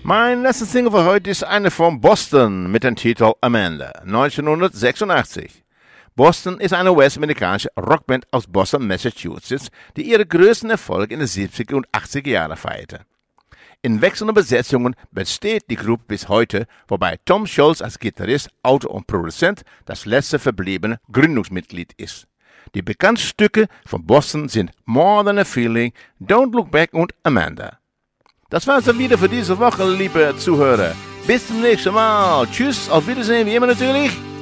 Mein letzter Single für heute ist eine von Boston mit dem Titel Amanda, 1986. Boston ist eine US-amerikanische Rockband aus Boston, Massachusetts, die ihre größten Erfolge in den 70er und 80er Jahren feierte. In wechselnden Besetzungen besteht die Gruppe bis heute, wobei Tom Scholz als Gitarrist, Autor und Produzent das letzte verbliebene Gründungsmitglied ist. Die bekannten Stücke von Boston sind More Than a Feeling, Don't Look Back und Amanda. Das war's dann wieder für diese Woche, liebe Zuhörer. Bis zum nächsten Mal. Tschüss, auf Wiedersehen, wie immer natürlich.